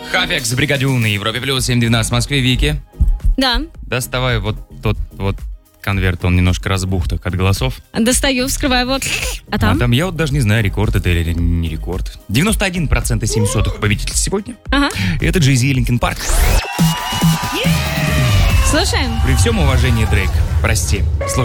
Хафекс, Бригадюн на Европе плюс 7:12 в Москве. Вики, Да, доставай вот тот вот конверт, он немножко разбух так от голосов. достаю, вскрываю вот. А там? А там я вот даже не знаю, рекорд это или не рекорд. 91,7 победитель сегодня. Ага. И это Jay-Z и Linkin Park. Слушаем. При всем уважении, Дрейк, прости, сложно.